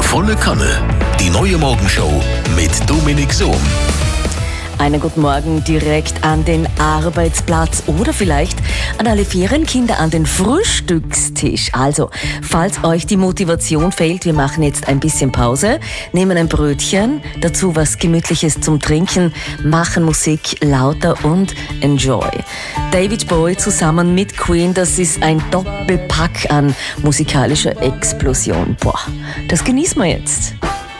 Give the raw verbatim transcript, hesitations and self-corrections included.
Volle Kanne. Die neue Morgenshow mit Dominik Sohm. Einen guten Morgen direkt an den Arbeitsplatz oder vielleicht an alle Ferienkinder an den Frühstückstisch. Also, falls euch die Motivation fehlt, wir machen jetzt ein bisschen Pause, nehmen ein Brötchen, dazu was Gemütliches zum Trinken, machen Musik lauter und enjoy. David Bowie zusammen mit Queen, das ist ein Doppelpack an musikalischer Explosion. Boah, das genießen wir jetzt.